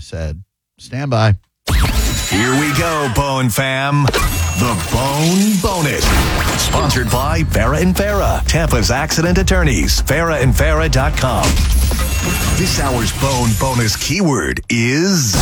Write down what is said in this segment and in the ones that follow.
said, stand by. Here we go, Bone fam. The Bone Bonus. Sponsored by Farah and Farah, Tampa's accident attorneys. FarahandFarah.com. This hour's Bone Bonus keyword is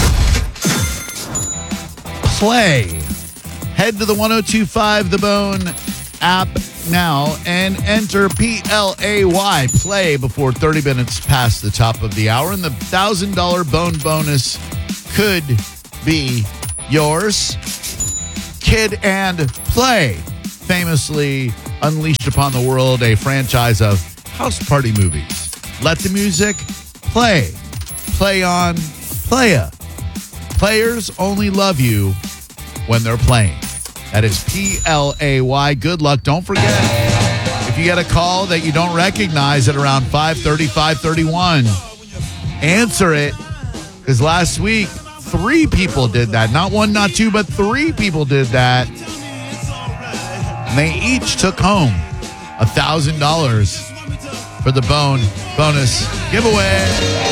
play. Head to the 1025 The Bone app now and enter PLAY, play, before 30 minutes past the top of the hour. And the $1,000 Bone Bonus could be yours. Kid and Play, famously unleashed upon the world a franchise of house party movies. Let the music play. Play on, playa. Players only love you when they're playing. That is PLAY. Good luck. Don't forget, if you get a call that you don't recognize at around 5:30, 5:31, answer it. Because last week, 3 people did that. Not 1, not 2, but 3 people did that. And they each took home $1,000 for the Bone Bonus giveaway.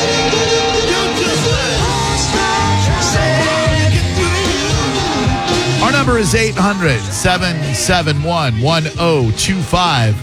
Our number is 800-771-1025.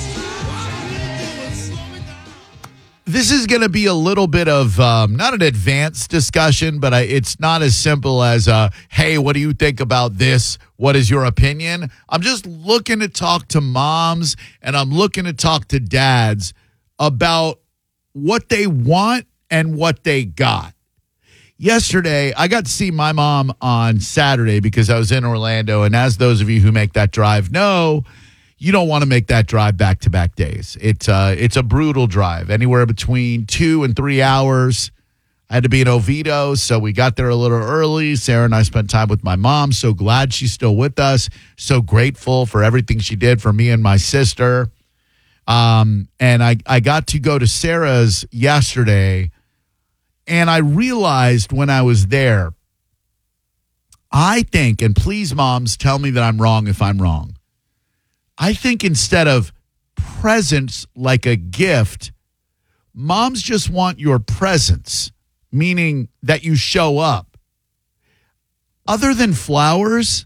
This is going to be a little bit of, not an advanced discussion, but it's not as simple as, hey, what do you think about this? What is your opinion? I'm just looking to talk to moms and I'm looking to talk to dads about what they want and what they got. Yesterday, I got to see my mom on Saturday because I was in Orlando. And as those of you who make that drive know, you don't want to make that drive back-to-back days. It's a brutal drive, anywhere between 2 and 3 hours. I had to be in Oviedo, so we got there a little early. Sarah and I spent time with my mom. So glad she's still with us. So grateful for everything she did for me and my sister. And I got to go to Sarah's yesterday, and I realized when I was there, I think, and please, moms, tell me that I'm wrong if I'm wrong. I think instead of presents like a gift, moms just want your presence, meaning that you show up. Other than flowers,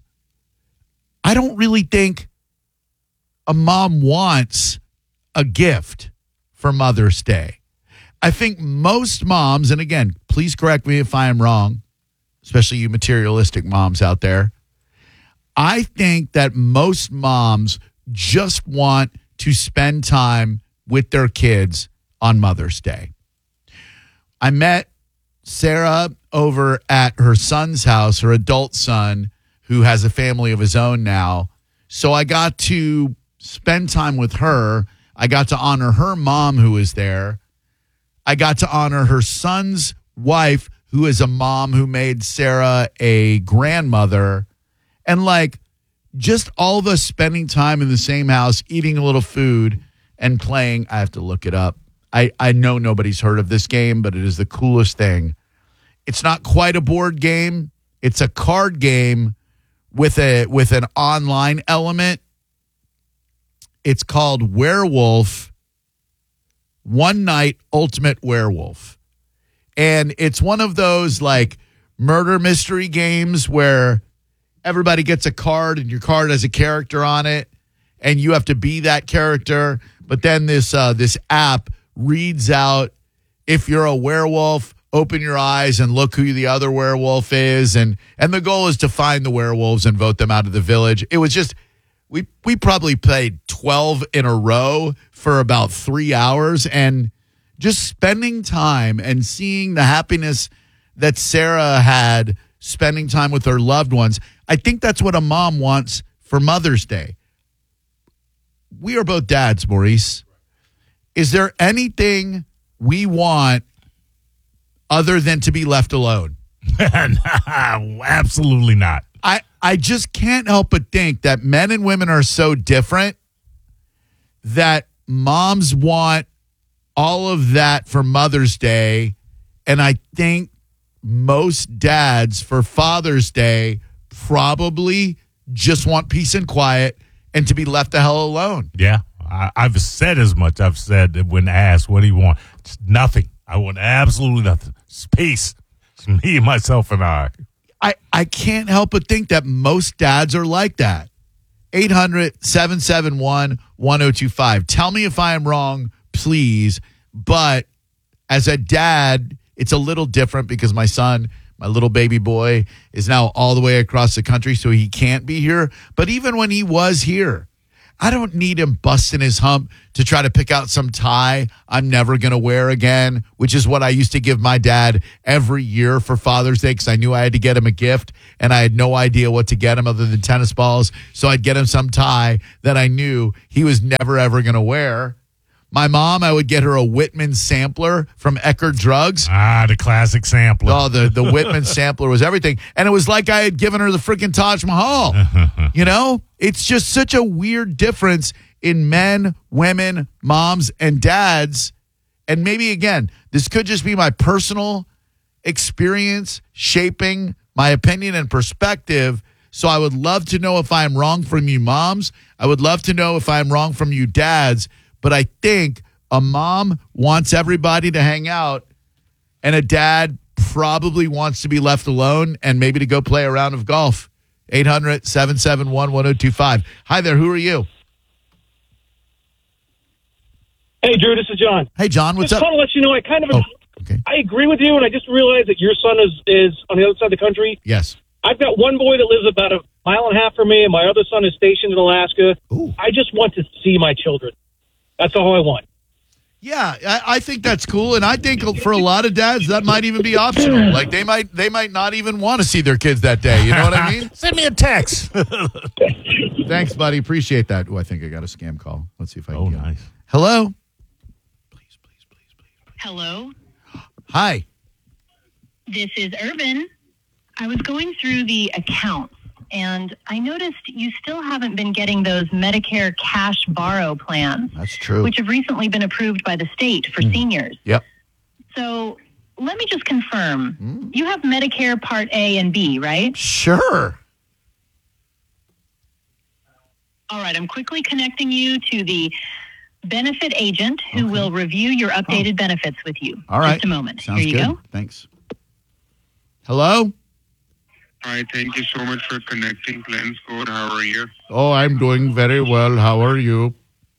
I don't really think a mom wants a gift for Mother's Day. I think most moms, and again, please correct me if I am wrong, especially you materialistic moms out there, I think that most moms just want to spend time with their kids on Mother's Day. I met Sarah over at her son's house, her adult son, who has a family of his own now. So I got to spend time with her. I got to honor her mom, who was there. I got to honor her son's wife, who is a mom who made Sarah a grandmother. And just all of us spending time in the same house, eating a little food and playing. I have to look it up. I know nobody's heard of this game, but it is the coolest thing. It's not quite a board game. It's a card game with an online element. It's called Werewolf, One Night Ultimate Werewolf. And it's one of those murder mystery games where everybody gets a card and your card has a character on it and you have to be that character. But then this app reads out, if you're a werewolf, open your eyes and look who the other werewolf is. And the goal is to find the werewolves and vote them out of the village. It was just, we probably played 12 in a row for about 3 hours, and just spending time and seeing the happiness that Sarah had spending time with her loved ones. I think that's what a mom wants for Mother's Day. We are both dads, Maurice. Is there anything we want other than to be left alone? Absolutely not. I just can't help but think that men and women are so different that moms want all of that for Mother's Day. And I think most dads for Father's Day probably just want peace and quiet and to be left the hell alone. Yeah, I've said as much. I've said that when asked, what do you want? Just nothing. I want absolutely nothing. Just peace. It's me, myself, and I. I can't help but think that most dads are like that. 800-771-1025. Tell me if I am wrong, please. But as a dad, it's a little different because my son, my little baby boy, is now all the way across the country, so he can't be here. But even when he was here, I don't need him busting his hump to try to pick out some tie I'm never going to wear again, which is what I used to give my dad every year for Father's Day because I knew I had to get him a gift and I had no idea what to get him other than tennis balls. So I'd get him some tie that I knew he was never, ever going to wear. My mom, I would get her a Whitman sampler from Eckerd Drugs. Ah, the classic sampler. Oh, the Whitman sampler was everything. And it was like I had given her the freaking Taj Mahal. You know? It's just such a weird difference in men, women, moms, and dads. And maybe, again, this could just be my personal experience shaping my opinion and perspective. So I would love to know if I'm wrong from you moms. I would love to know if I'm wrong from you dads. But I think a mom wants everybody to hang out, and a dad probably wants to be left alone and maybe to go play a round of golf. 800-771-1025. Hi there. Who are you? Hey, Drew, this is John. Hey, John. What's just up? want to let you know I agree with you, and I just realized that your son is on the other side of the country. Yes. I've got one boy that lives about a mile and a half from me, and my other son is stationed in Alaska. Ooh. I just want to see my children. That's all I want. Yeah, I think that's cool, and I think for a lot of dads that might even be optional. Like they might not even want to see their kids that day. You know what I mean? Send me a text. Thanks, buddy. Appreciate that. Oh, I think I got a scam call. Let's see if I can get it. Nice. Hello? Please. Hello, Hi. this is Urban. I was going through the accounts, and I noticed you still haven't been getting those Medicare cash borrow plans, That's true. which have recently been approved by the state for seniors. Yep. So let me just confirm. You have Medicare Part A and B, right? Sure. All right, I'm quickly connecting you to the benefit agent who will review your updated benefits with you. All right. Just a moment. Sounds Here you good. go. Thanks. Hello? Hi, thank you so much for connecting Plan Score. How are you? Oh, I'm doing very well. How are you?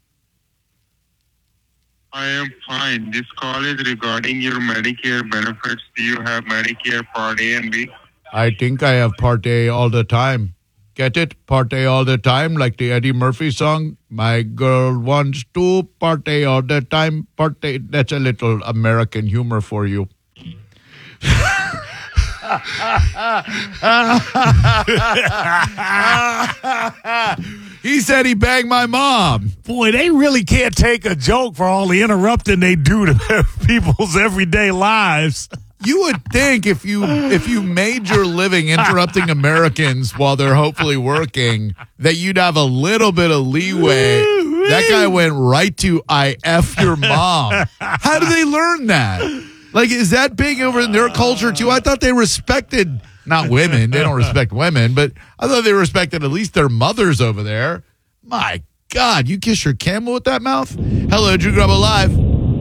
I am fine. This call is regarding your Medicare benefits. Do you have Medicare Part A and B? I think I have Part A all the time. Get it? Part A all the time, like the Eddie Murphy song. My girl wants to Part A all the time. Part A. That's a little American humor for you. He said he banged my mom. Boy, they really can't take a joke for all the interrupting they do to people's everyday lives. You would think if you made your living interrupting Americans while they're hopefully working, that you'd have a little bit of leeway. That guy went right to I F your mom. How do they learn that? Like, is that big over in their culture too? I thought they respected, not women. They don't respect women, but I thought they respected at least their mothers over there. My God, you kiss your camel with that mouth? Hello, Drew Grubba Live.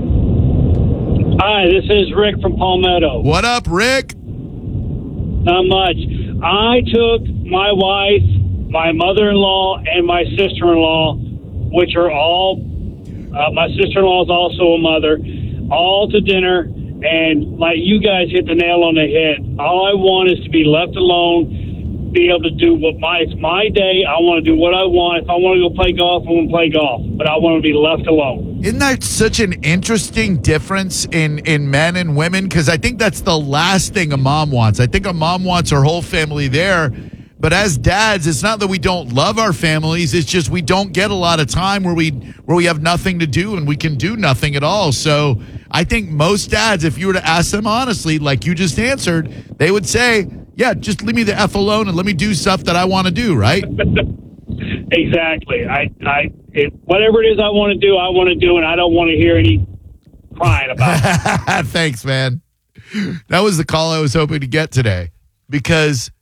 Hi, this is Rick from Palmetto. What up, Rick? Not much. I took my wife, my mother-in-law, and my sister-in-law, which are all, my sister-in-law is also a mother, all to dinner. And like you guys hit the nail on the head. All I want is to be left alone, be able to do it's my day. I want to do what I want. If I want to go play golf, I'm going to play golf. But I want to be left alone. Isn't that such an interesting difference in men and women? Because I think that's the last thing a mom wants. I think a mom wants her whole family there. But as dads, it's not that we don't love our families. It's just we don't get a lot of time where we have nothing to do and we can do nothing at all. So I think most dads, if you were to ask them honestly, like you just answered, they would say, yeah, just leave me the F alone and let me do stuff that I want to do, right? Exactly. Whatever it is I want to do, and I don't want to hear any crying about it. Thanks, man. That was the call I was hoping to get today because,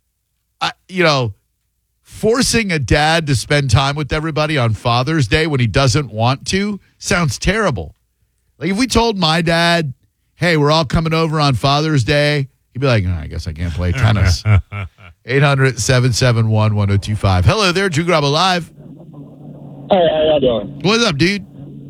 forcing a dad to spend time with everybody on Father's Day when he doesn't want to sounds terrible. Like if we told my dad, hey, we're all coming over on Father's Day He'd be like, "No, I guess I can't play tennis." 800-771-1025. Hello there, Drew Grub Live. Hey, how y'all doing? What's up, dude?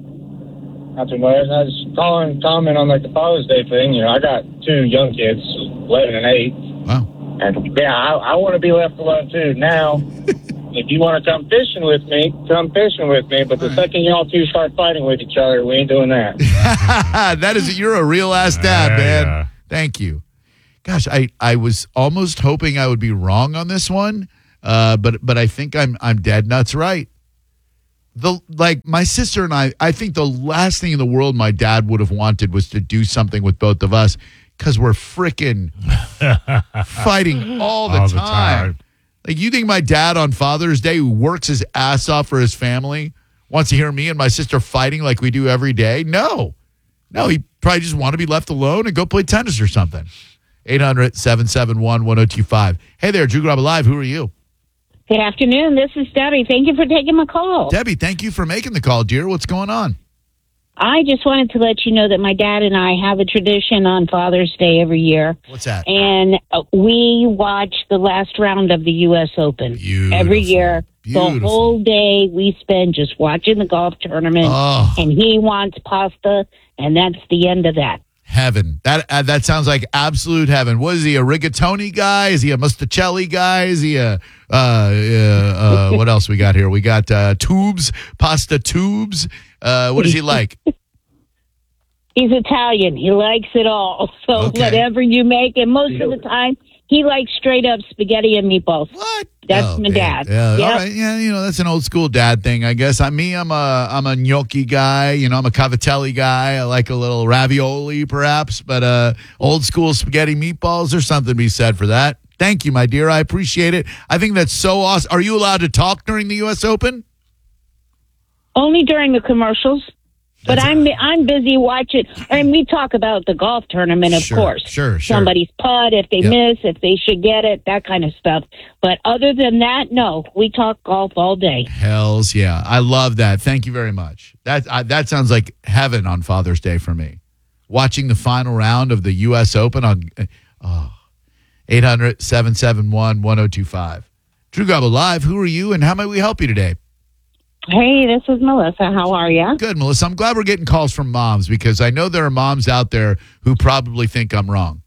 Not too much. I was calling, comment on like the Father's Day thing. You know, I got 2 young kids, 11 and 8. Wow. And yeah, I want to be left alone too. Now, if you want to come fishing with me, come fishing with me. But the second y'all two start fighting with each other, we ain't doing that. You're a real ass dad, man. Yeah. Thank you. Gosh, I was almost hoping I would be wrong on this one, but I think I'm dead nuts right. My sister and I think the last thing in the world my dad would have wanted was to do something with both of us because we're freaking fighting all the time. Like, you think my dad on Father's Day, who works his ass off for his family, wants to hear me and my sister fighting like we do every day? No, he probably just want to be left alone and go play tennis or something. 800-771-1025. Hey there, Drew Grub Live. Who are you? Good afternoon. This is Debbie. Thank you for taking my call. Debbie, thank you for making the call, dear. What's going on? I just wanted to let you know that my dad and I have a tradition on Father's Day every year. What's that? And we watch the last round of the U.S. Open. Beautiful. Every year. Beautiful. The whole day we spend just watching the golf tournament. Oh. And he wants pasta, and that's the end of that. Heaven. That sounds like absolute heaven. What is he, a rigatoni guy? Is he a mustacelli guy? Is he a what else we got here? We got tubes, pasta tubes. What does he like? He's Italian. He likes it all. So Okay. whatever you make, and most of the time he likes straight up spaghetti and meatballs. What? That's Oh, my man. dad. Yeah, Yep. all right. Yeah, that's an old school dad thing, I guess. I'm a gnocchi guy. I'm a cavatelli guy. I like a little ravioli, perhaps, but old school spaghetti meatballs. There's something to be said for that. Thank you, my dear. I appreciate it. I think that's so awesome. Are you allowed to talk during the U.S. Open? Only during the commercials. But That's- I'm busy watching, and we talk about the golf tournament, of Sure, course. sure. Somebody's putt, if they Yep. miss, if they should get it, that kind of stuff. But other than that, no, we talk golf all day. Hells yeah. I love that. Thank you very much. That sounds like heaven on Father's Day for me. Watching the final round of the U.S. Open on 800-771-1025. Drew Gobble Live, who are you and how may we help you today? Hey, this is Melissa. How are you? Good, Melissa. I'm glad we're getting calls from moms because I know there are moms out there who probably think I'm wrong.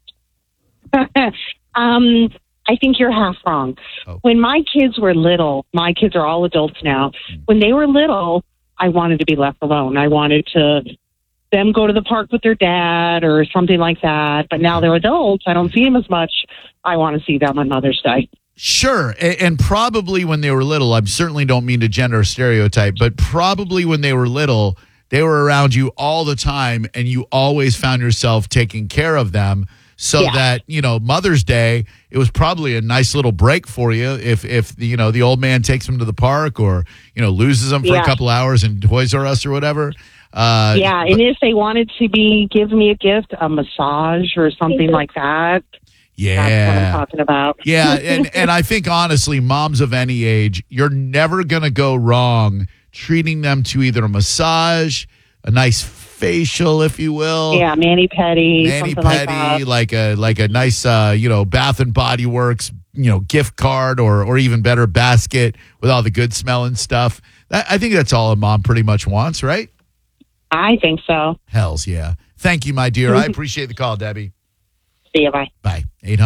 I think you're half wrong. Oh. When my kids were little, my kids are all adults now. When they were little, I wanted to be left alone. I wanted to them go to the park with their dad or something like that. But now they're adults. I don't see them as much. I want to see them on Mother's Day. Sure. And probably when they were little, I certainly don't mean to gender stereotype, but probably when they were little, they were around you all the time and you always found yourself taking care of them so that, Mother's Day, it was probably a nice little break for you if the old man takes them to the park or, loses them for a couple hours in Toys R Us or whatever. And if they wanted to give me a gift, a massage or something like that. Yeah. That's what I'm talking about. Yeah, and I think, honestly, moms of any age, you're never going to go wrong treating them to either a massage, a nice facial, if you will. Yeah, mani-pedi, something like that. like a nice, Bath and Body Works, gift card or even better, basket with all the good smelling stuff. I think that's all a mom pretty much wants, right? I think so. Hells yeah. Thank you, my dear. I appreciate the call, Debbie. See you. Bye. Bye.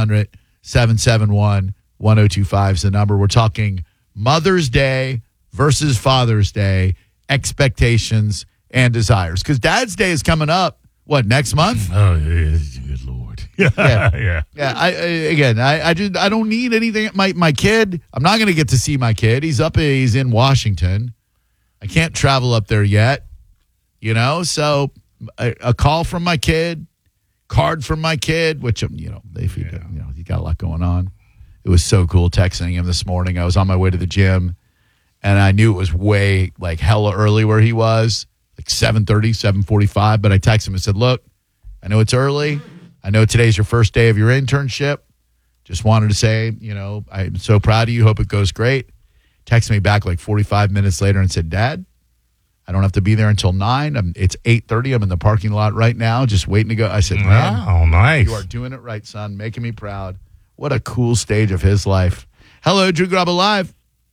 800-771-1025 is the number. We're talking Mother's Day versus Father's Day, expectations and desires. Because Dad's Day is coming up, next month? Oh, yeah, good Lord. Yeah. I don't need anything. My kid, I'm not going to get to see my kid. He's in Washington. I can't travel up there yet, so a call from my kid. Card from my kid, which he's got a lot going on. It was so cool texting him this morning. I was on my way to the gym, and I knew it was way hella early where he was, 7:30, 7:45. But I texted him and said, "Look, I know it's early. I know today's your first day of your internship. Just wanted to say, I'm so proud of you. Hope it goes great." Texted me back 45 minutes later and said, "Dad, I don't have to be there until 9. It's 8:30. I'm in the parking lot right now, just waiting to go. I said, man, wow, nice. you are doing it right, son. Making me proud. What a cool stage of his life. Hello, Drew Garabo Live.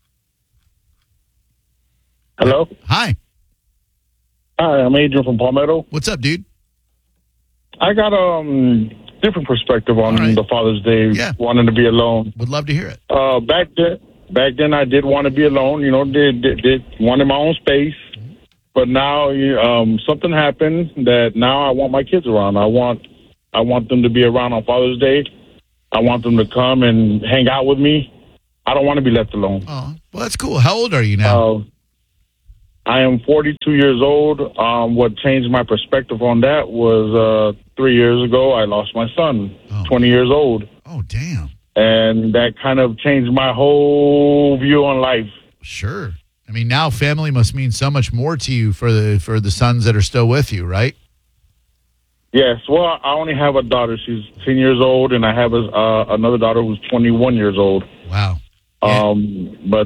Hello. Hi. Hi, I'm Adrian from Palmetto. What's up, dude? I got different perspective on All right. the Father's Day, Yeah. wanting to be alone. Would love to hear it. Back then, I did want to be alone. You know, did wanted my own space. But now, something happened that now I want my kids around. I want them to be around on Father's Day. I want them to come and hang out with me. I don't want to be left alone. Oh, well, that's cool. How old are you now? I am 42 years old. What changed my perspective on that was 3 years ago, I lost my son, 20 years old. Oh, damn. And that kind of changed my whole view on life. Sure. I mean, now family must mean so much more to you for the sons that are still with you, right? Yes. Well, I only have a daughter. She's 10 years old, and I have another daughter who's 21 years old. Wow. But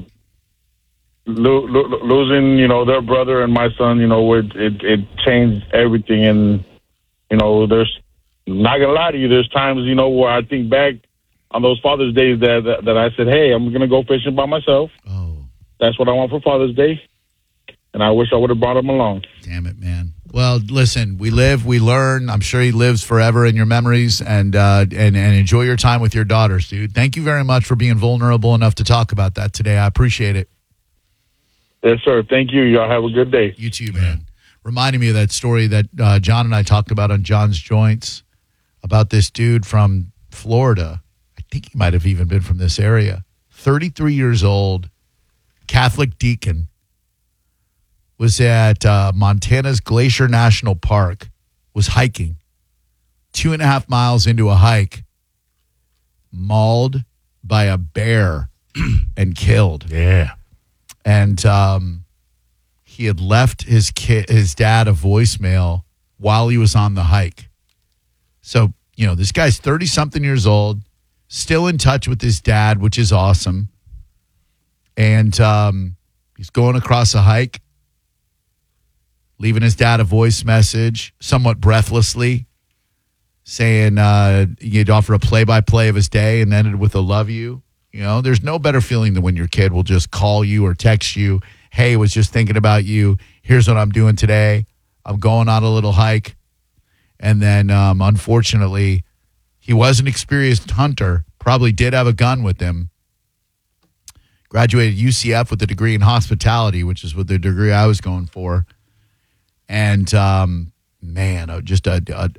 losing, their brother and my son, it changed everything. And, there's, not going to lie to you, there's times, where I think back on those Father's Days that I said, hey, I'm going to go fishing by myself. Oh. That's what I want for Father's Day. And I wish I would have brought him along. Damn it, man. Well, listen, we live, we learn. I'm sure he lives forever in your memories, and enjoy your time with your daughters, dude. Thank you very much for being vulnerable enough to talk about that today. I appreciate it. Yes, sir. Thank you. Y'all have a good day. You too, man. Reminding me of that story that John and I talked about on John's Joints about this dude from Florida. I think he might have even been from this area. 33 years old, Catholic deacon, was at Montana's Glacier National Park, was hiking. 2.5 miles into a hike, mauled by a bear and killed. Yeah. And he had left his dad a voicemail while he was on the hike. So, this guy's 30-something years old, still in touch with his dad, which is awesome. And he's going across a hike, leaving his dad a voice message, somewhat breathlessly, saying he'd offer a play-by-play of his day and ended with a love you. There's no better feeling than when your kid will just call you or text you, hey, was just thinking about you. Here's what I'm doing today. I'm going on a little hike. And then, unfortunately, he was an experienced hunter, probably did have a gun with him. Graduated UCF with a degree in hospitality, which is what the degree I was going for. And, just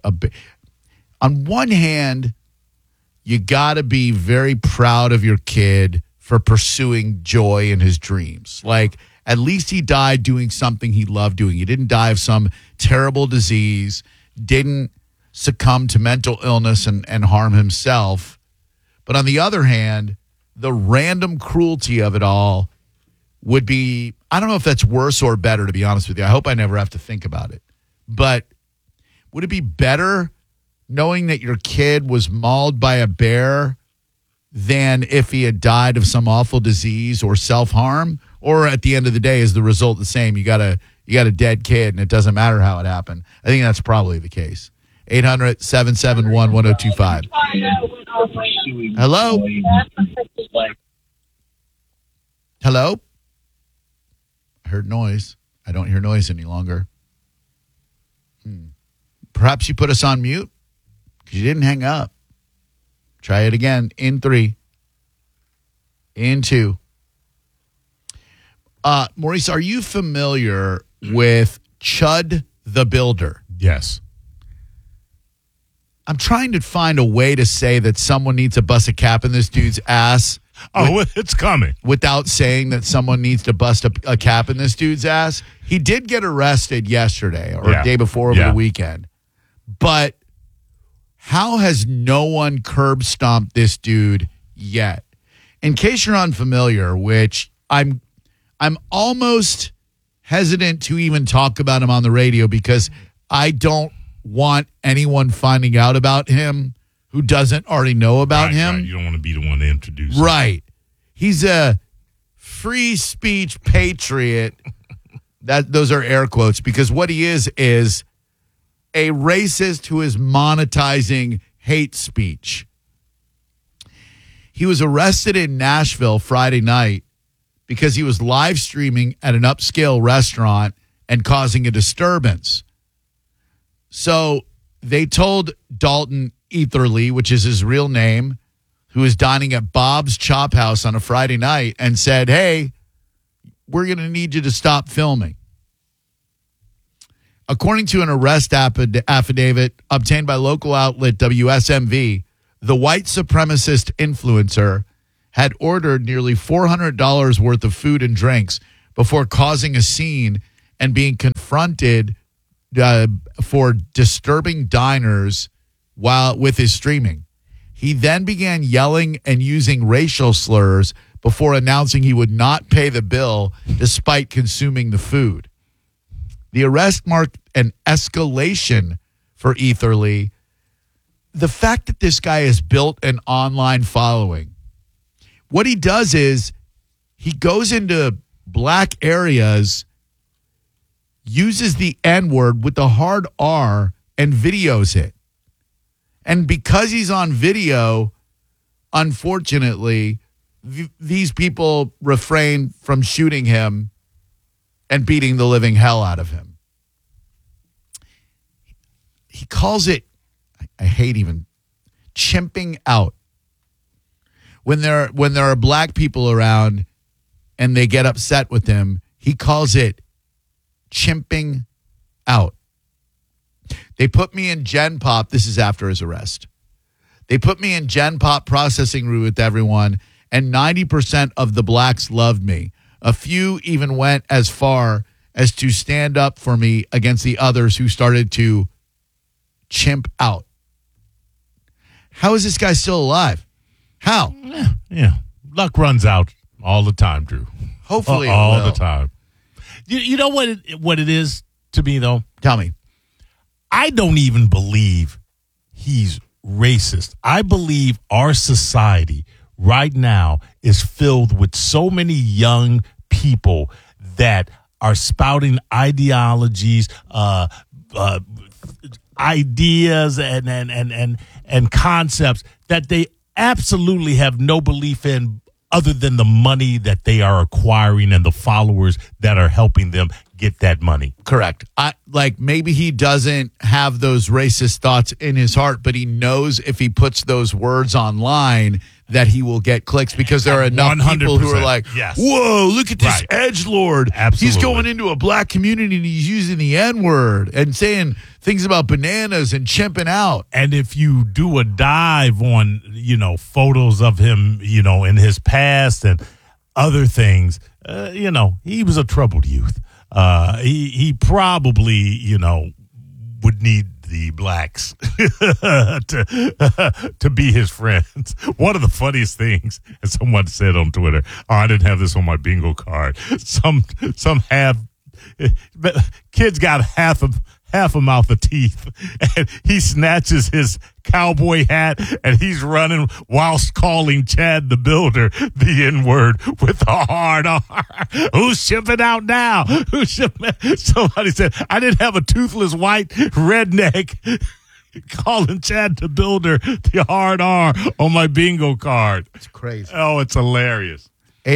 on one hand, you got to be very proud of your kid for pursuing joy in his dreams. Like, at least he died doing something he loved doing. He didn't die of some terrible disease, didn't succumb to mental illness and harm himself. But on the other hand, the random cruelty of it all would be, I don't know if that's worse or better, to be honest with you. I hope I never have to think about it. But would it be better knowing that your kid was mauled by a bear than if he had died of some awful disease or self-harm? Or at the end of the day, is the result the same? You got a dead kid, and it doesn't matter how it happened. I think that's probably the case. 800-771-1025. Hello? Hello? I heard noise. I don't hear noise any longer. Perhaps you put us on mute because you didn't hang up. Try it again. In 3. In 2. Maurice, are you familiar with Chud the Builder? Yes. I'm trying to find a way to say that someone needs to bust a cap in this dude's ass. It's coming. Without saying that someone needs to bust a cap in this dude's ass. He did get arrested yesterday or the day before over the weekend. But how has no one curb stomped this dude yet? In case you're unfamiliar, which I'm almost hesitant to even talk about him on the radio because I don't want anyone finding out about him who doesn't already know about him. Right. You don't want to be the one to introduce him. Right. He's a free speech patriot Those are air quotes, because what he is a racist who is monetizing hate speech. He was arrested in Nashville Friday night because he was live streaming at an upscale restaurant and causing a disturbance. So they told Dalton Etherly, which is his real name, who was dining at Bob's Chop House on a Friday night, and said, hey, we're going to need you to stop filming. According to an arrest affidavit obtained by local outlet WSMV, the white supremacist influencer had ordered nearly $400 worth of food and drinks before causing a scene and being confronted for disturbing diners with his streaming. He then began yelling and using racial slurs before announcing he would not pay the bill despite consuming the food. The arrest marked an escalation for Etherly. The fact that this guy has built an online following, what he does is he goes into black areas, uses the N-word with the hard R, and videos it. And because he's on video, unfortunately, these people refrain from shooting him and beating the living hell out of him. He calls it, I hate even, chimping out. When there are black people around and they get upset with him, he calls it chimping out. They put me in Gen Pop. This is after his arrest. They put me in Gen Pop processing room with everyone, and 90% of the blacks loved me. A few even went as far as to stand up for me against the others who started to chimp out. How is this guy still alive? How? Yeah. Luck runs out all the time, Drew. Hopefully all the time. You know what it is to me, though? Tell me. I don't even believe he's racist. I believe our society right now is filled with so many young people that are spouting ideologies, ideas and concepts that they absolutely have no belief in, other than the money that they are acquiring and the followers that are helping them get that money. Correct. Maybe he doesn't have those racist thoughts in his heart, but he knows if he puts those words online that he will get clicks, because there are enough 100%. People who are like, yes. Whoa, look at this edgelord. Absolutely. He's going into a black community and he's using the N-word and saying things about bananas and chimping out. And if you do a dive on, photos of him, in his past and other things, he was a troubled youth. He probably, would need the blacks to be his friends. One of the funniest things, as someone said on Twitter, I didn't have this on my bingo card. Some kids got half a mouth of teeth, and he snatches his cowboy hat and he's running whilst calling Chad the Builder the N-word with a hard R. Who's shipping out now? Somebody said, I didn't have a toothless white redneck calling Chad the Builder the hard R on my bingo card. It's crazy. Oh, it's hilarious.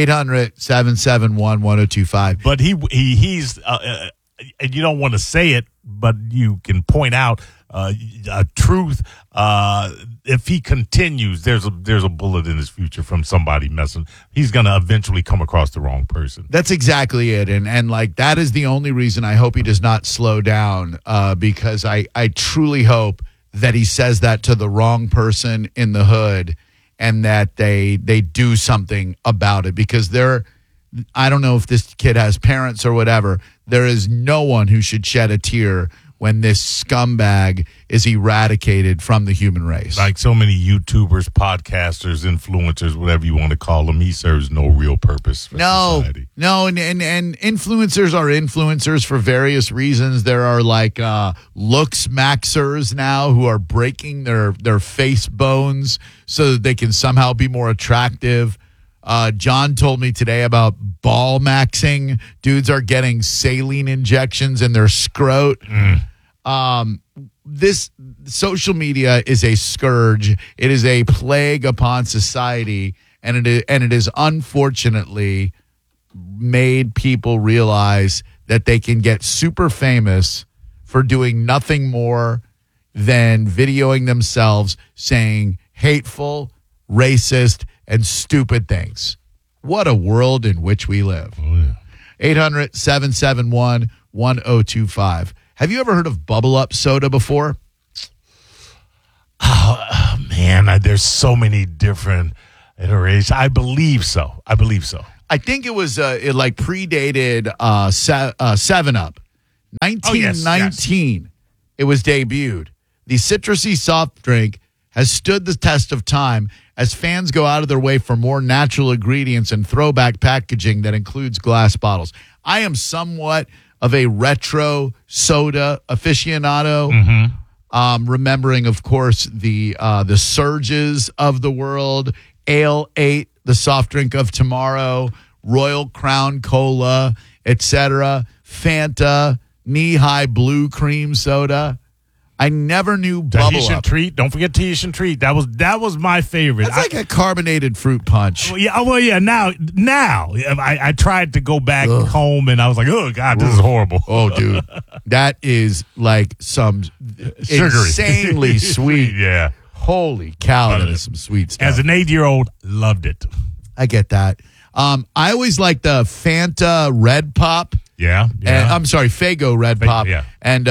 800-771-1025. But he's and you don't want to say it, but you can point out a truth. If he continues, there's a bullet in his future from somebody messing. He's going to eventually come across the wrong person. That's exactly it. And that is the only reason I hope he does not slow down, because I truly hope that he says that to the wrong person in the hood and that they do something about it, because I don't know if this kid has parents or whatever. There is no one who should shed a tear when this scumbag is eradicated from the human race. Like so many YouTubers, podcasters, influencers, whatever you want to call them, he serves no real purpose for society. No, and influencers are influencers for various reasons. There are looks maxers now who are breaking their face bones so that they can somehow be more attractive. John told me today about ball maxing. Dudes are getting saline injections in their scrot. This social media is a scourge. It is a plague upon society, and it is unfortunately made people realize that they can get super famous for doing nothing more than videoing themselves saying hateful, racist, and stupid things. What a world in which we live. 800-771-1025. Have you ever heard of Bubble Up soda before? Oh, man, there's so many different iterations. I believe so. I think it was it like predated 7-Up. 1919, It was debuted. The citrusy soft drink has stood the test of time as fans go out of their way for more natural ingredients and throwback packaging that includes glass bottles. I am somewhat of a retro soda aficionado. Remembering, of course, the Surges of the world, Ale 8, the soft drink of tomorrow, Royal Crown Cola, etc., Fanta, knee-high blue cream soda. I never knew Bubble Tahitian Up. Treat. Don't forget Tahitian Treat. That was my favorite. That's like a carbonated fruit punch. Well, yeah. Now, I tried to go back home, and I was like, oh God, this is horrible. Oh, dude, that is like some Sugary. insanely sweet. Yeah. Holy cow, that is some sweet stuff. As an 8-year-old, loved it. I get that. I always like the Fanta Red Pop. Yeah. And, I'm sorry, Faygo Red Pop. Yeah. And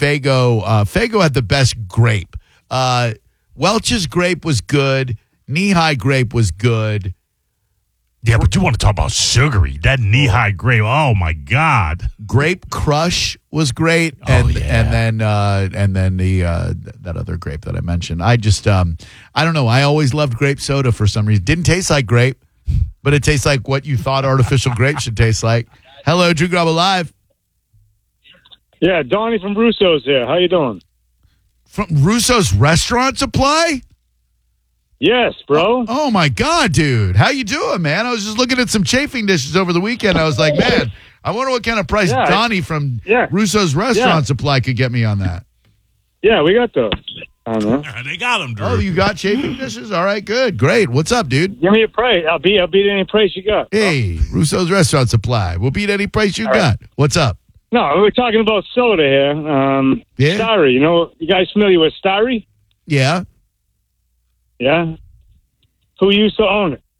Faygo had the best grape. Welch's grape was good. Knee-high grape was good. Yeah, but you want to talk about sugary. That knee-high grape, oh, my God. Grape Crush was great. And then that other grape that I mentioned. I just, I don't know. I always loved grape soda for some reason. Didn't taste like grape, but it tastes like what you thought artificial grape should taste like. Hello, Drew Garabo Live. Yeah, Donnie from Russo's here. How you doing? From Russo's Restaurant Supply? Yes, bro. Oh my God, dude. How you doing, man? I was just looking at some chafing dishes over the weekend. I was like, man, I wonder what kind of price Donnie from Russo's Restaurant Supply could get me on that. Yeah, we got those. I don't know. They got them, Drew. Oh, you got chafing dishes? All right, good. Great. What's up, dude? Give me a price. I'll beat any price you got. Hey, Russo's Restaurant Supply. We'll beat any price you got. What's up? No, we're talking about soda here. Starry. You guys familiar with Starry? Yeah. Yeah. Who used to own it?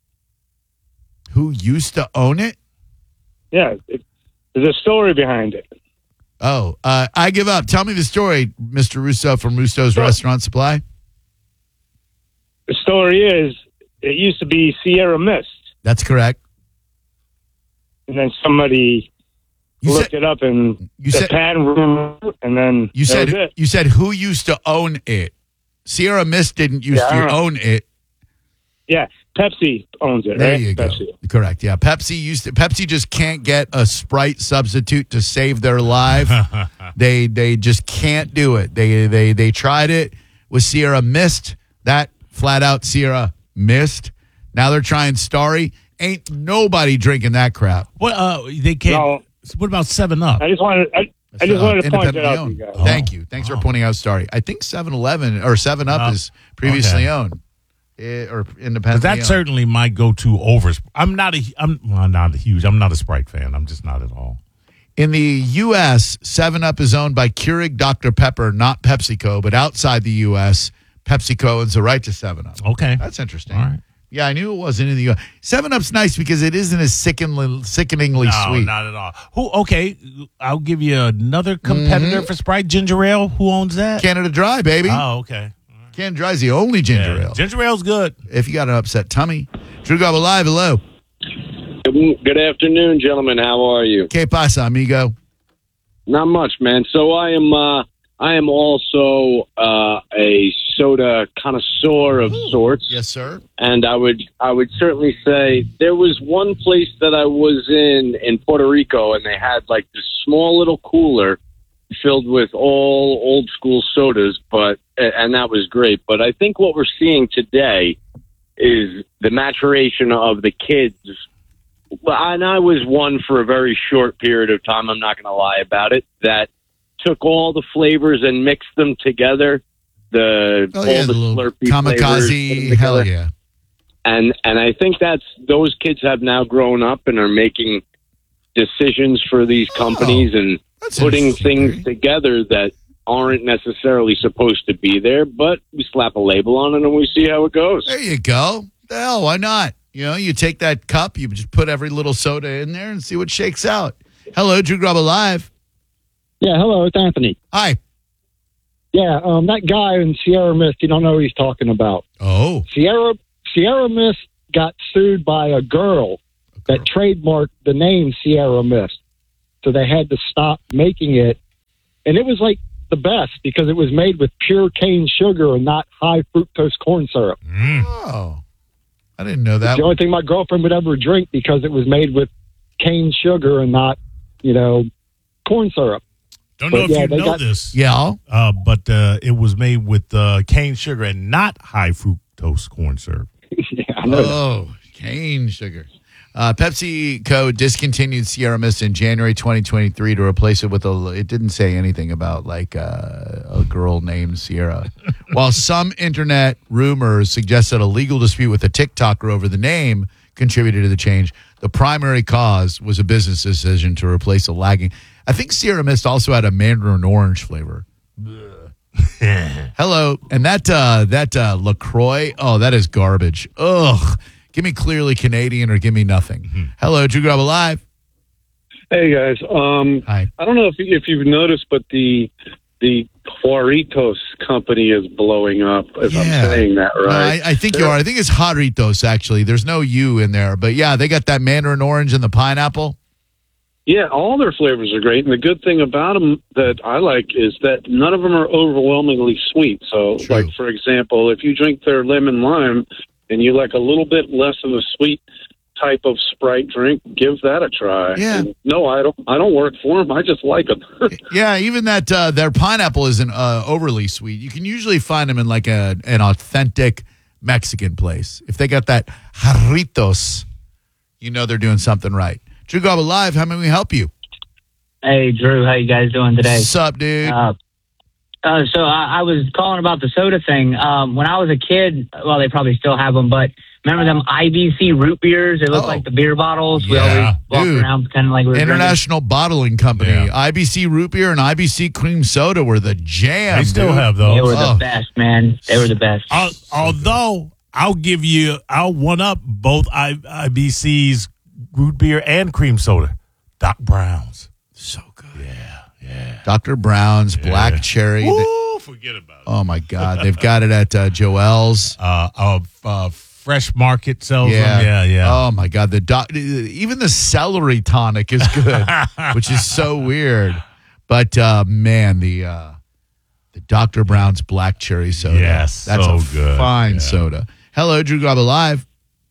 Who used to own it? Yeah. There's a story behind it. Oh, I give up. Tell me the story, Mr. Russo from Russo's Restaurant Supply. The story is, it used to be Sierra Mist. That's correct. And then somebody looked it up in the patent room, and then you said who used to own it? Sierra Mist didn't used to own it. Yeah, Pepsi owns it. There right? you go. Pepsi. Correct. Yeah, Pepsi just can't get a Sprite substitute to save their life. They just can't do it. They tried it with Sierra Mist. That flat out Sierra Mist. Now they're trying Starry. Ain't nobody drinking that crap. Well, they can't. No. What about 7-Up? I just wanted to point that out to you guys. Thank you. Thanks for pointing out Starry. I think 7-Eleven or 7-Up is previously owned. Or independent. That certainly might go to over. I'm not a Sprite fan. I'm just not at all. In the U.S., 7-Up is owned by Keurig Dr. Pepper, not PepsiCo, but outside the U.S., PepsiCo owns the right to 7-Up. Okay. That's interesting. All right. Yeah, I knew it wasn't in the U.S. 7-Up's nice because it isn't as sickeningly sweet. No, not at all. Okay, I'll give you another competitor for Sprite, Ginger Ale. Who owns that? Canada Dry, baby. Oh, okay. Canada Dry is the only ginger ale. Ginger Ale's good. If you got an upset tummy. Drew Garabo Live, hello. Good afternoon, gentlemen. How are you? Que pasa, amigo? Not much, man. So I am also a soda connoisseur of sorts. Yes, sir. And I would certainly say there was one place that I was in Puerto Rico, and they had like this small little cooler filled with all old school sodas, and that was great. But I think what we're seeing today is the maturation of the kids. And I was one for a very short period of time, I'm not going to lie about it, that took all the flavors and mixed them together. The Slurpee kamikaze, hell yeah. And I think those kids have now grown up and are making decisions for these companies and putting things together that aren't necessarily supposed to be there, but we slap a label on it and we see how it goes. There you go. The hell, why not? You take that cup, you just put every little soda in there and see what shakes out. Hello, Drew Grubba Live. Yeah, hello, it's Anthony. Hi. Yeah, that guy in Sierra Mist, you don't know who he's talking about. Oh. Sierra Mist got sued by a girl that trademarked the name Sierra Mist. So they had to stop making it. And it was like the best because it was made with pure cane sugar and not high fructose corn syrup. Oh. I didn't know that. It's the only thing my girlfriend would ever drink because it was made with cane sugar and not, corn syrup. Don't know if you know this. Yeah. But it was made with cane sugar and not high fructose corn syrup. Yeah, I know that. Cane sugar. PepsiCo discontinued Sierra Mist in January 2023 to replace it with it didn't say anything about a girl named Sierra. While some internet rumors suggested a legal dispute with a TikToker over the name contributed to the change, the primary cause was a business decision to replace a lagging. I think Sierra Mist also had a mandarin orange flavor. Hello. And that LaCroix, that is garbage. Ugh. Give me Clearly Canadian or give me nothing. Hello, Drew Grubba Live. Hey, guys. Hi. I don't know if you've noticed, but the Juaritos company is blowing up, if I'm saying that right. I think you are. I think it's Jarritos, actually. There's no U in there. But, yeah, they got that mandarin orange and the pineapple. Yeah, all their flavors are great. And the good thing about them that I like is that none of them are overwhelmingly sweet. So, like, for example, if you drink their lemon lime and you like a little bit less of a sweet type of Sprite drink, give that a try. Yeah. And no, I don't work for them. I just like them. Yeah, even that their pineapple isn't overly sweet. You can usually find them in like an authentic Mexican place. If they got that Jarritos, they're doing something right. Drew Grubba Live, how may we help you? Hey, Drew, how you guys doing today? What's up, dude? So I was calling about the soda thing. When I was a kid, well, they probably still have them, but remember them IBC root beers? They look like the beer bottles. Yeah, we always walked around pretending like we were International Bottling Company. Yeah. IBC root beer and IBC cream soda were the jam. They still have those. They were the best, man. They were the best. Although I'll one up both IBC's root beer and cream soda. Doc Brown's. So good. Yeah. Dr. Brown's Black Cherry. Woo, forget about it. Oh, my God. They've got it at Joel's. Fresh Market sells them. Yeah. Oh, my God. Even the celery tonic is good, which is so weird. But, man, the Dr. Brown's Black Cherry soda. Yes, that's so a good. Fine soda. Hello, Drew Grubba Live.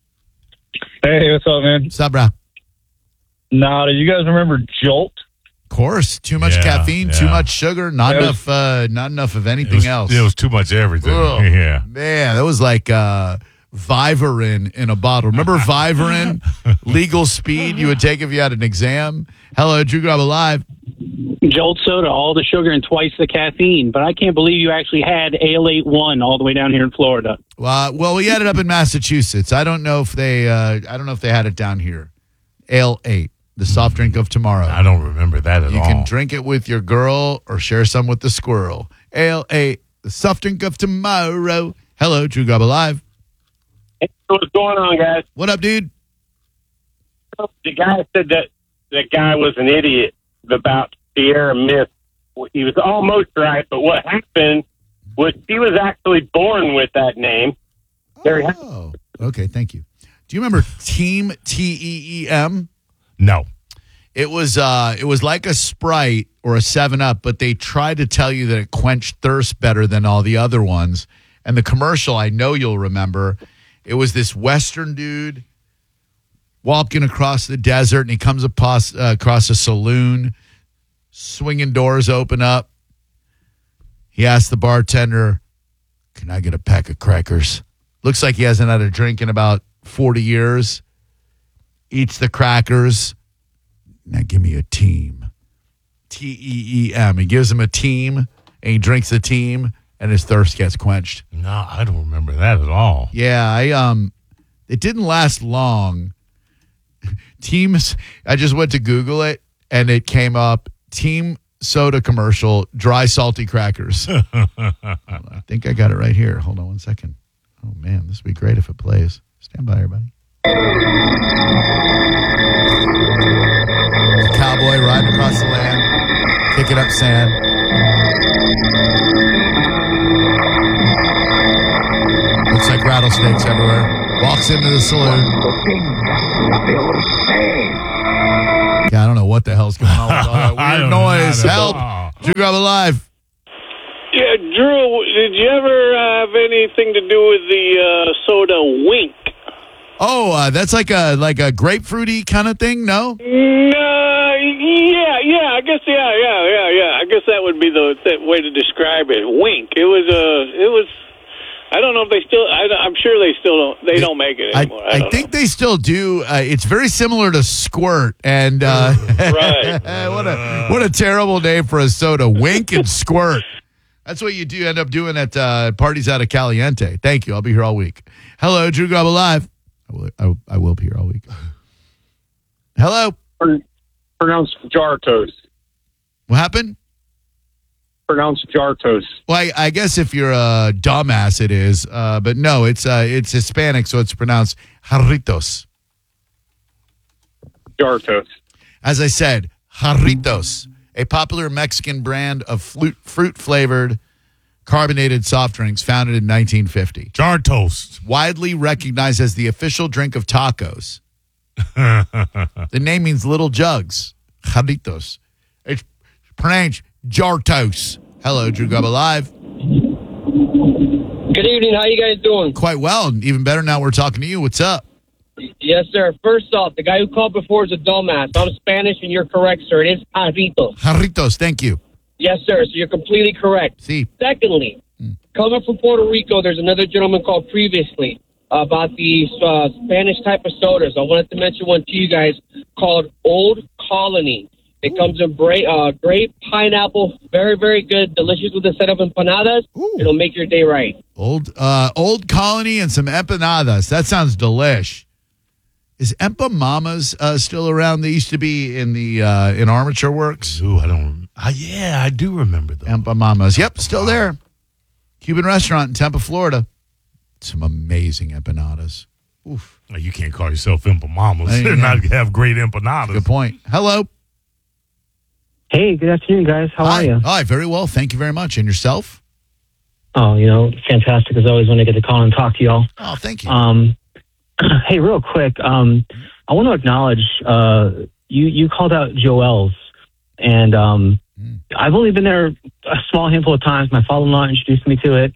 Hey, what's up, man? What's up, bro? Now, do you guys remember Jolt? Of course. Too much caffeine, too much sugar, not enough of anything else. It was too much everything. Ugh. Yeah. Man, that was like Vivarin in a bottle. Remember Vivarin? Legal speed you would take if you had an exam. Hello, Drew Grubba Live. Jolt soda, all the sugar and twice the caffeine. But I can't believe you actually had Ale 81 all the way down here in Florida. Well, we had it up in Massachusetts. I don't know if they had it down here. Ale 8. The soft drink of tomorrow. I don't remember that at all. You can drink it with your girl or share some with the squirrel. Ale 8, the soft drink of tomorrow. Hello, Drew Grubba Live. Hey, what's going on, guys? What up, dude? The guy said that the guy was an idiot about Sierra Mist. He was almost right, but what happened was he was actually born with that name. Oh, okay, thank you. Do you remember Team TEEM? No. It was like a Sprite or a 7-Up, but they tried to tell you that it quenched thirst better than all the other ones. And the commercial, I know you'll remember, it was this Western dude walking across the desert, and he comes across a saloon, swinging doors open up. He asked the bartender, "Can I get a pack of crackers?" Looks like he hasn't had a drink in about 40 years. Eats the crackers. Now give me a team. Teem. He gives him a team, and he drinks the team, and his thirst gets quenched. No, I don't remember that at all. Yeah, it didn't last long. Teams, I just went to Google it, and it came up, Team soda commercial, dry salty crackers. I think I got it right here. Hold on one second. Oh, man, this would be great if it plays. Stand by, everybody. There's a cowboy riding across the land, kicking up sand. Looks like rattlesnakes everywhere. Walks into the saloon. Yeah, I don't know what the hell's going on with all that weird noise. Help! Drew Garabo Live. Yeah, Drew, did you ever have anything to do with the soda Wink? Oh, that's like a grapefruity kind of thing, no? Yeah, I guess, yeah. I guess that would be the way to describe it. Wink. It was. I don't know if they still. I'm sure they still don't. They don't make it anymore. I think they still do. It's very similar to Squirt, and right. what a terrible name for a soda. Wink and Squirt. That's what you do end up doing at parties out of Caliente. Thank you. I'll be here all week. Hello, Drew Garabo Live. I will be here all week. Hello. Pronounced Jartos. What happened? Pronounced Jartos. Well, I guess if you're a dumbass, it is. But no, it's Hispanic, so it's pronounced Jarritos. Jartos. As I said, Jarritos, a popular Mexican brand of fruit-flavored carbonated soft drinks founded in 1950. Jartos. Widely recognized as the official drink of tacos. The name means little jugs. Jarritos. It's pronounced Jartos. Hello, Drew Garabo Live. Good evening. How you guys doing? Quite well. Even better now we're talking to you. What's up? Yes, sir. First off, the guy who called before is a dumbass. I'm Spanish, and you're correct, sir. It is Jarritos. Jarritos. Thank you. Yes, sir. So you're completely correct. See. Secondly, coming from Puerto Rico, there's another gentleman called previously about the Spanish type of sodas. I wanted to mention one to you guys called Old Colony. It comes in grape, pineapple, very, very good, delicious with a set of empanadas. Ooh. It'll make your day right. Old Colony and some empanadas. That sounds delish. Is Empa Mamas still around? They used to be in the in Armature Works. Ooh, I don't. Yeah, I do remember those. Empa Mamas. Yep, still there. Cuban restaurant in Tampa, Florida. Some amazing empanadas. Oof. You can't call yourself Empa Mamas and not have great empanadas. Good point. Hello. Hey, good afternoon, guys. How are you? Hi, very well. Thank you very much. And yourself? Oh, fantastic as always when I get to call and talk to y'all. Oh, thank you. Hey, real quick, I want to acknowledge you called out Joel's, and I've only been there a small handful of times. My father-in-law introduced me to it.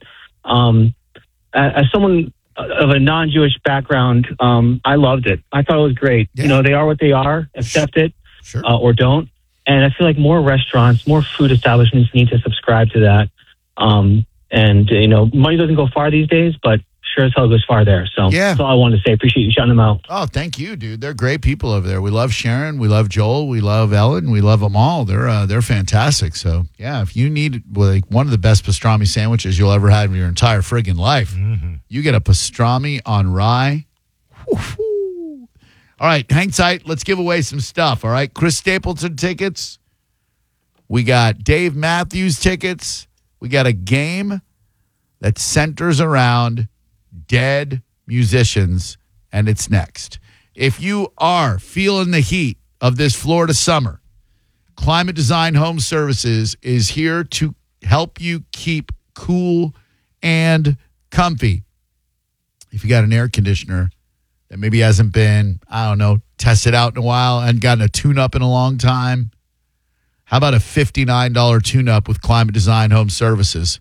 As someone of a non-Jewish background, I loved it. I thought it was great. Yeah. They are what they are. Accept it or don't. And I feel like more restaurants, more food establishments need to subscribe to that. And money doesn't go far these days, but sure as hell goes far there. So that's all I wanted to say. Appreciate you shouting them out. Oh, thank you, dude. They're great people over there. We love Sharon. We love Joel. We love Ellen. We love them all. They're fantastic. So, yeah, if you need one of the best pastrami sandwiches you'll ever have in your entire friggin' life, you get a pastrami on rye. Woo-hoo. All right, hang tight. Let's give away some stuff, all right? Chris Stapleton tickets. We got Dave Matthews tickets. We got a game that centers around dead musicians, and it's next. If you are feeling the heat of this Florida summer, Climate Design Home Services is here to help you keep cool and comfy. If you got an air conditioner that maybe hasn't been, tested out in a while and gotten a tune-up in a long time, how about a $59 tune-up with Climate Design Home Services?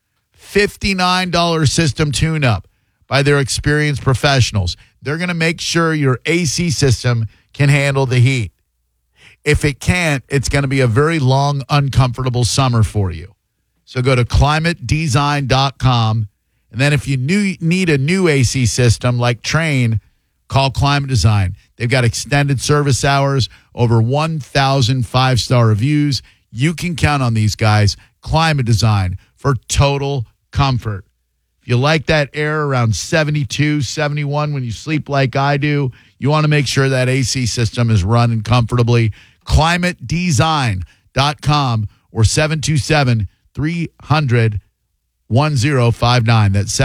$59 system tune-up by their experienced professionals. They're going to make sure your AC system can handle the heat. If it can't, it's going to be a very long, uncomfortable summer for you. So go to climatedesign.com And then if you need a new AC system like Trane, call Climate Design. They've got extended service hours, over 1,000 5-star reviews. You can count on these guys, Climate Design, for total comfort. If you like that air around 72, 71 when you sleep like I do, you want to make sure that AC system is running comfortably. ClimateDesign.com or 727-300-1059. That's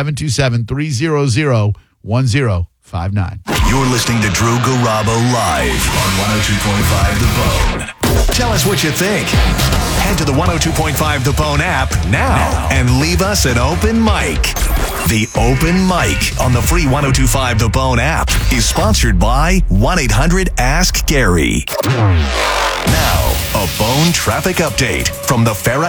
727-300-1059. You're listening to Drew Garabo live on 102.5 The Bone. Tell us what you think. Head to the 102.5 The Bone app now and leave us an open mic. The Open Mic on the free 102.5 The Bone app is sponsored by 1-800-ASK-GARY. Now, a Bone traffic update from the Farrah